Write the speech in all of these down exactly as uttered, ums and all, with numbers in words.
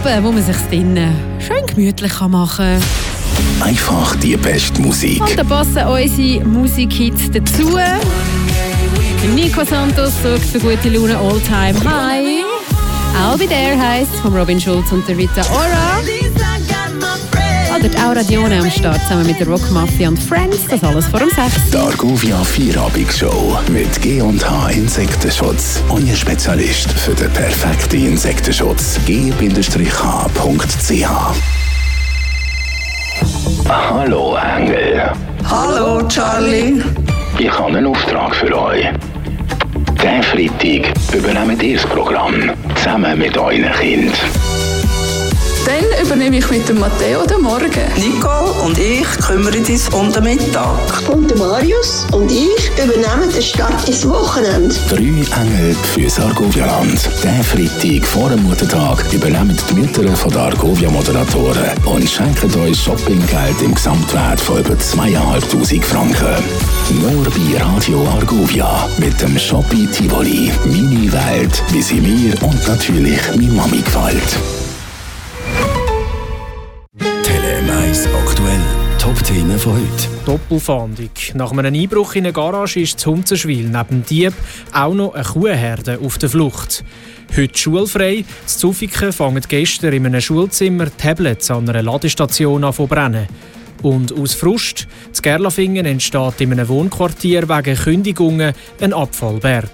Abend, wo man sich drinnen schön gemütlich machen kann. Einfach die beste Musik. Und da passen unsere Musikhits dazu. Nico Santos sorgt für gute Laune all time high. I'll Be There heisst von Robin Schulz und der Rita Ora. Oder die Auradione am Start zusammen mit der Rock Mafia und Friends. Das alles vor dem sechs. Die Argovia Vierabendshow mit G und H Insektenschutz. Euer Spezialist für den perfekten Insektenschutz. g H punkt c h. Hallo Engel. Hallo Charlie. Ich habe einen Auftrag für euch. Diesen Freitag übernehmt ihr das Programm zusammen mit euren Kindern. Dann übernehme ich mit dem Matteo den Morgen. Nicole und ich kümmern uns um den Mittag. Und der Marius und ich übernehmen den Start ins Wochenende. Drei Engel fürs Argovia-Land. Diesen Freitag vor dem Muttertag übernehmen die Mütter von der Argovia-Moderatoren und schenken euch Shoppinggeld im Gesamtwert von über zweitausendfünfhundert Franken. Nur bei Radio Argovia mit dem Shoppi Tivoli. Meine Welt, wie sie mir und natürlich meine Mami gefällt. Aktuell. Top-Themen von heute. Doppelfahndung. Nach einem Einbruch in eine Garage ist in Hunzenschwil neben Dieb auch noch eine Kuhherde auf der Flucht. Heute schulfrei. In Zuffiken fangen gestern in einem Schulzimmer Tablets an einer Ladestation an zu brennen. Und aus Frust, in Gerlafingen entsteht in einem Wohnquartier wegen Kündigungen ein Abfallberg.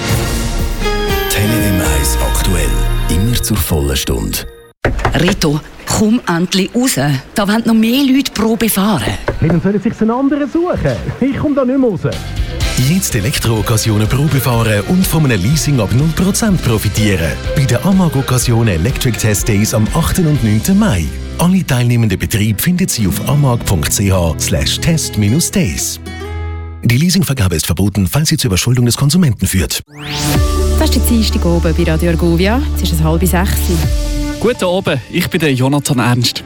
Tele M eins aktuell. Immer zur vollen Stunde. Rito, komm endlich raus. Da wollen noch mehr Leute Probe fahren. Hey, dann sollen sich einen anderen suchen. Ich komme da nicht mehr raus. Jetzt Elektro-Occasionen Probe fahren und von einem Leasing ab null Prozent profitieren. Bei den Amag Occasion Electric Test Days am achten und neunten Mai. Alle teilnehmenden Betriebe finden Sie auf amag punkt c h slash test days. Die Leasingvergabe ist verboten, falls sie zur Überschuldung des Konsumenten führt. Das ist die Dienstag oben bei Radio Argovia. Jetzt ist es halb sechs. Guten Abend, ich bin der Jonathan Ernst.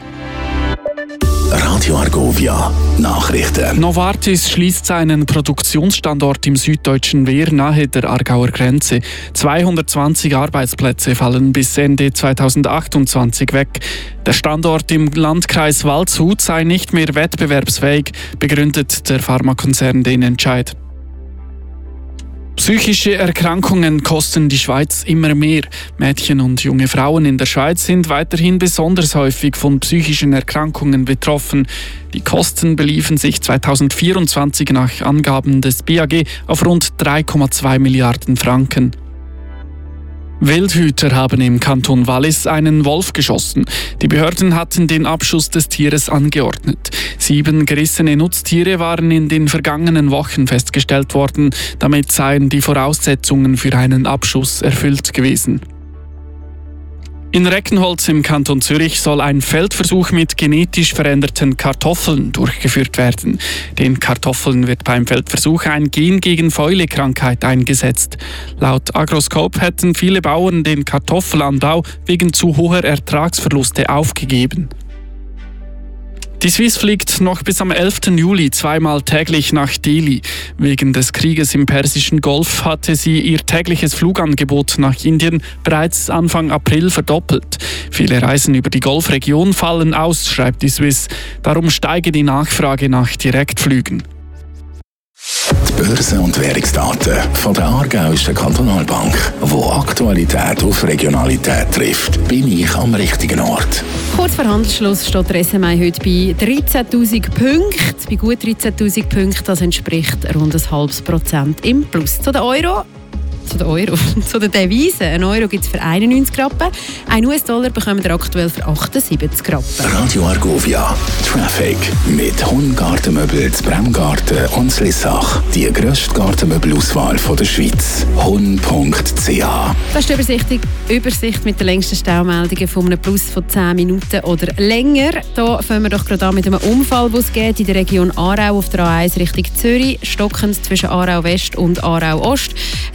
Radio Argovia Nachrichten. Novartis schließt seinen Produktionsstandort im süddeutschen Wehr nahe der Aargauer Grenze. zweihundertzwanzig Arbeitsplätze fallen bis Ende zweitausendachtundzwanzig weg. Der Standort im Landkreis Waldshut sei nicht mehr wettbewerbsfähig, begründet der Pharmakonzern den Entscheid. Psychische Erkrankungen kosten die Schweiz immer mehr. Mädchen und junge Frauen in der Schweiz sind weiterhin besonders häufig von psychischen Erkrankungen betroffen. Die Kosten beliefen sich zweitausendvierundzwanzig nach Angaben des B A G auf rund drei Komma zwei Milliarden Franken. Wildhüter haben im Kanton Wallis einen Wolf geschossen. Die Behörden hatten den Abschuss des Tieres angeordnet. Sieben gerissene Nutztiere waren in den vergangenen Wochen festgestellt worden. Damit seien die Voraussetzungen für einen Abschuss erfüllt gewesen. In Reckenholz im Kanton Zürich soll ein Feldversuch mit genetisch veränderten Kartoffeln durchgeführt werden. Den Kartoffeln wird beim Feldversuch ein Gen gegen Fäulekrankheit eingesetzt. Laut Agroscope hätten viele Bauern den Kartoffelanbau wegen zu hoher Ertragsverluste aufgegeben. Die Swiss fliegt noch bis am elften Juli zweimal täglich nach Delhi. Wegen des Krieges im Persischen Golf hatte sie ihr tägliches Flugangebot nach Indien bereits Anfang April verdoppelt. Viele Reisen über die Golfregion fallen aus, schreibt die Swiss. Darum steige die Nachfrage nach Direktflügen. Die Börse- und Währungsdaten von der Aargauischen Kantonalbank, wo Aktualität auf Regionalität trifft, bin ich am richtigen Ort. Kurz vor Handelsschluss steht der S M I heute bei dreizehntausend Punkten. Bei gut dreizehntausend Punkten, das entspricht rund ein halbes Prozent im Plus. Zu den Euro. Zu den Euro. Zu den Devisen. Ein Euro gibt es für einundneunzig Rappen. Ein U S-Dollar bekommen wir aktuell für achtundsiebzig Rappen. Radio Argovia. Traffic. Mit Hun-Gartenmöbel zu Bremgarten und Slissach. Die grösste Gartenmöbelauswahl der Schweiz. hun punkt c h. Das ist die Übersicht, Übersicht mit den längsten Staumeldungen von einem Plus von zehn Minuten oder länger. Hier fangen wir doch gerade an mit einem Unfall, den es geht in der Region Aarau auf der A eins Richtung Zürich. Stockend zwischen Aarau West und Aarau Ost. Ein gutes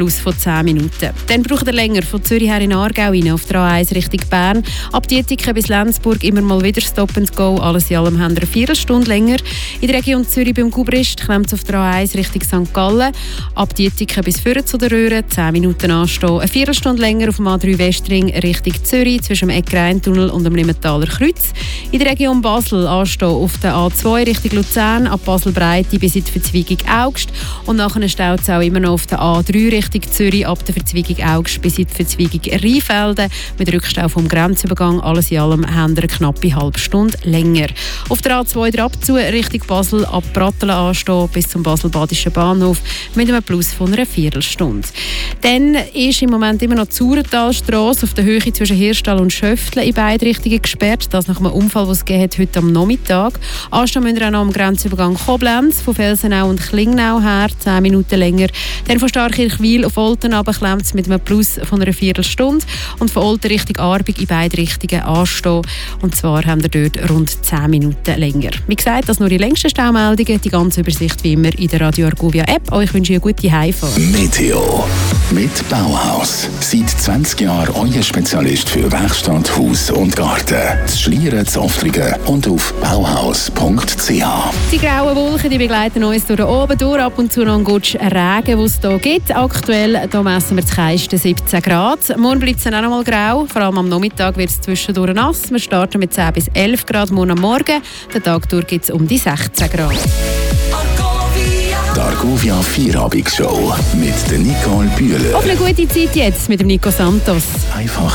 Plus von zehn Minuten. Dann braucht ihr länger von Zürich her in Aargau rein auf der A eins Richtung Bern. Ab Dietiken bis Lenzburg immer mal wieder Stop and Go. Alles in allem haben wir eine Viertelstunde länger. In der Region Zürich beim Gubrist klemmt es auf der A eins Richtung Sankt Gallen. Ab Dietiken bis Führen zu der Röhre zehn Minuten anstehen. Eine Viertelstunde länger auf dem A drei Westring Richtung Zürich zwischen dem Eck-Rhein-Tunnel und dem Limmentaler Kreuz. In der Region Basel anstehen auf der A zwei Richtung Luzern, ab Basel-Breite bis in die Verzweigung Augst. Und nachher staut es auch immer noch auf der A drei Richtung Zürich, ab der Verzweigung Augst bis in die Verzweigung Rheinfelden. Mit Rückstau vom Grenzübergang. Alles in allem haben wir eine knappe halbe Stunde länger. Auf der A zwei der Abzug Richtung Basel, ab Brattelen anstehen bis zum Basel-Badischen Bahnhof mit einem Plus von einer Viertelstunde. Dann ist im Moment immer noch die Sauertalstrasse auf der Höhe zwischen Hirstall und Schöftle in beide Richtungen gesperrt. Das nach einem Unfall, den es gegeben hat, heute am Nachmittag. Anstehen müssen wir auch noch am Grenzübergang Koblenz, von Felsenau und Klingnau her, zehn Minuten länger. Dann von Starkirchwil auf Olten klemmt es mit einem Plus von einer Viertelstunde. Und von Olten Richtung Arbig in beide Richtungen anstehen. Und zwar haben wir dort rund zehn Minuten länger. Wie gesagt, das nur die längsten Staumeldungen. Die ganze Übersicht wie immer in der Radio Argovia App. Euch wünsche ich eine gute Heimfahrt. Meteo mit Bauhaus. Seit zwanzig Jahren euer Spezialist für Werkstatt, Haus und Garten. Das Schlieren, Zoftrigen und auf bauhaus punkt c h. Die grauen Wolken die begleiten uns durch oben durch. Ab und zu noch ein Gutsch Regen, den es hier gibt. Aktuell hier messen wir das kleinste siebzehn Grad. Morgen bleibt es dann auch noch mal grau. Vor allem am Nachmittag wird es zwischendurch nass. Wir starten mit zehn bis elf Grad morgen am Morgen. Den Tag durch gibt es um die sechzehn Grad. Die Argovia Vierabendsshow mit der Nicole Bühler. Auf eine gute Zeit jetzt mit dem Nico Santos. Einfach